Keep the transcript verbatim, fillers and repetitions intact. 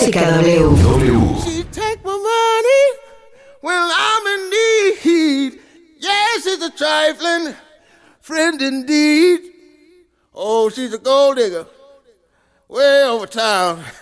Música W. W. She take my money when I'm in need. Yes, she's a trifling friend indeed. Oh, she's a gold digger way over town.